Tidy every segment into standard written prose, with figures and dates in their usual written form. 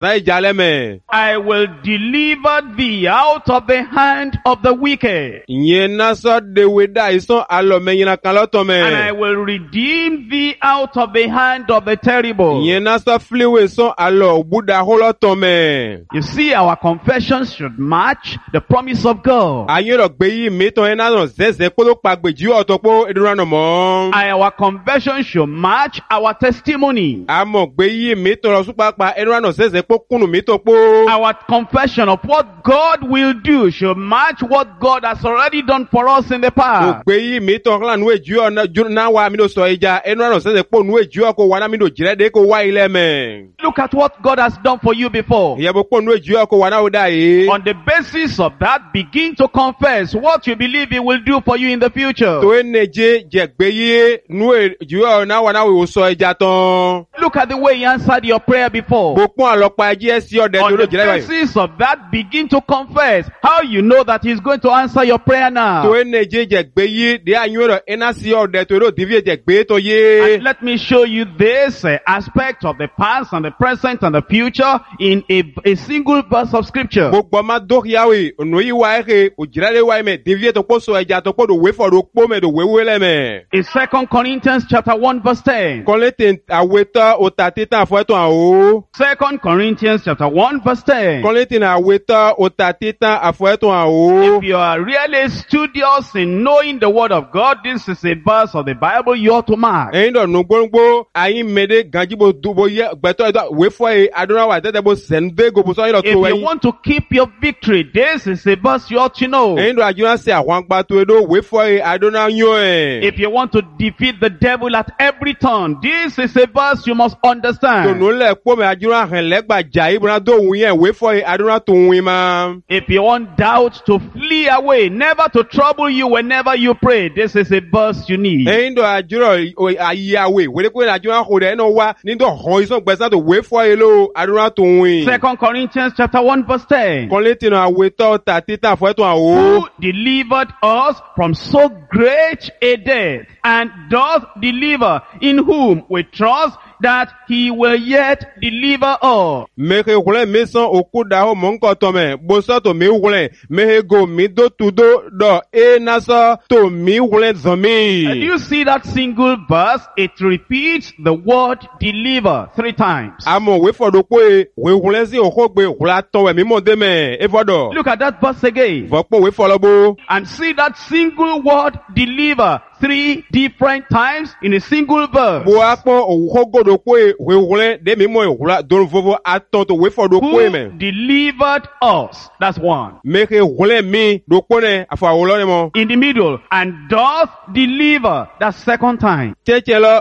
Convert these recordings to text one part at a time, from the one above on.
sa ijale me. I will deliver thee out of the hand of the wicked. Yen na so de weda ison alo me yina kan loto me. And I will redeem thee out of the hand of the terrible. Yen na so fliwe son alo buda holoto me. You see, our confessions should match the promise of God. Ayen ro gbe yi mi ton ena no zeze ko lo pa gbeji otopo edura no mo. Our confession should match our testimony. Amo gbe yi mi ton ro supa pa edura no zeze po kunu mi to po. Our confession of what God will do should match what God has already done for us in the past. Gbe yi mi ton la nu eju na wa mi no so ija edura no zeze po nu eju ko wa na mi do jire de ko wa ile me. Look at what God has done for you before. Ye bo po nu eju ko wa na o da yi. On the basis of that, begin to confess what you believe He will do for you in the future. To eneje je gbe yi nu eju na wa na we so ija ton. Look at the way He answered your prayer before. Gbogbo alopa eje si ode On to the lo jire bayi. basis of that, begin to confess how you know that He's going to answer your prayer now. To eneje je gbe yi de anyoro ena si ode to lo divie je gbe to ye. And let me show you this aspect of the past and the present and the future in a single verse of scripture. Gbogbo ma do yawe onu yi wa ehe o jire le wa me divie to po so eja to po do we for do po me do we le me. In 2 Corinthians chapter 1 verse 10. Kon le tin aweta o tatitan fo eton o. 2 Corinthians chapter 1 verse 10. Kon le tin aweta o tatitan afo eton o. If you are really studious in knowing the word of God, this is a verse of the Bible you ought to mark. Eyin do nu gbongbo ayin mede ganji bo du bo ye gbeto we fo e adura wa tete bo sende go bo so yin lo If to you we. want to keep your victory, this is a verse you ought to know. Eyin do ajuna se awon gba to edo we fo e adona yan e. If you want to defeat the devil at every turn, this is a verse you must To understand. nu le po me ajuna hen legba ja ibra do wun yen we fo e aduna to wun ma. If you want doubt to flee away, never to trouble you whenever you pray, this is a verse you need. Eyin do ajuro ayawe we ko ajuna ho de no wa ni do hon ison gbesa to we fo e lo aduna to wun. 2 Corinthians chapter 1 verse 10. Kon le tin aweta tatitan fo eton o. Who delivered us from so great a death, and doth deliver, in whom we trust that He will yet deliver us. Mehe wule mesan okuda ho monko tome boso to mi wule mehe go mi do tudo do e nasa to mi wule And zomi. you see that single verse, it repeats the word deliver 3 times. Amo we fodo po e we wule si okogbe wula ton we mi mo de me e fodo. Look at that verse again Fopo we folobo. and see that single word deliver 3 different times in a single verse. Bo apon okogodo po e we wule de mi mo e wula don vovo aton to we fodo po e Who me. delivered us? That's one. Mehe wule mi do po ne afa wolo ne mo. In the middle, and doth deliver. That's second time. Cheche lo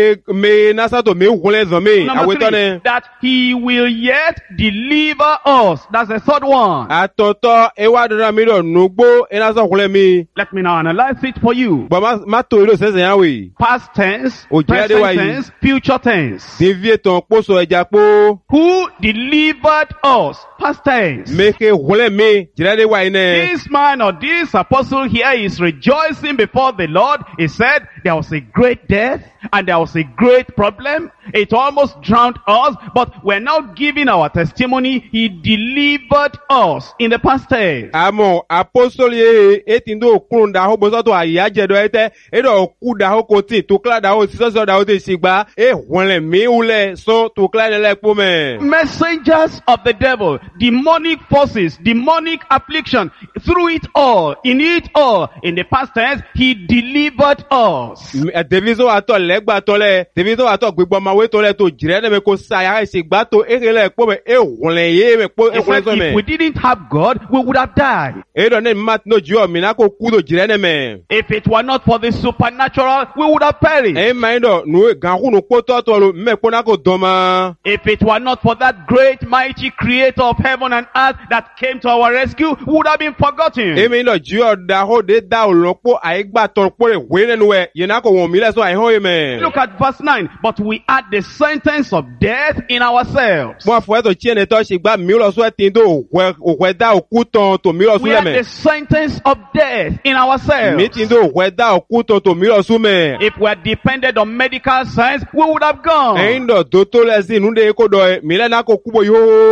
me nasa to mi wule zomi Number aweto 3, ne. that He will yet deliver us. That's the third one. Atoto ewa dora mi do nugbo e nasa wule mi. Let me now analyze it for you. But ma to ilo sese yan we. Past tense, Ó jẹ́ present adéwáyé. tense, future tense. Devie ton poso eja po. Who delivered us? Past tense. Meke wule mi jirade wa ine. This man or this apostle here is rejoicing before the Lord. He said there was a great death and there was a great problem. It almost drowned us, but we're now giving our testimony. He delivered us in the past tense. Amo apostoli etindo okun da ho boso to ayaje do ete edo oku da ho koti to kla da ho siso da ho te sigba wule mi ule so to kla le po me. Messengers of the devil, demonic forces, demonic affliction, through it all, in the past tense, He delivered us. Deviso ato legba tole, deviso ato gbigbo ma we tole to jirade me ko sa ya sigba to ekele po me wule ye me po He said, wule so me. if we didn't have God, we would have died. Edo ne mat no jo mi na ko ku do jirade me. If it were not for the supernatural, we would have perished. E maindo nu ganku no poto to lo me po na ko doma. If it were not for that great mighty creator of heaven and earth that came to our rescue, we would have been forgotten. E maindo jo da ho de da olonpo aigba ton po re we nenu we ye na ko won mi le so ai ho e me. Look at verse 9. But we had the sentence of death in ourselves. Mo fo to chie ne to sigba mi lo so tindo we da oku ton to mi lo su We le had me. the sentence of death in ourselves. Mi tindo we da oku ton to mi lo su me. If we had depended on medical science, we would have gone. Eindo do to le si nu de ko do mi le na ko kubo yo.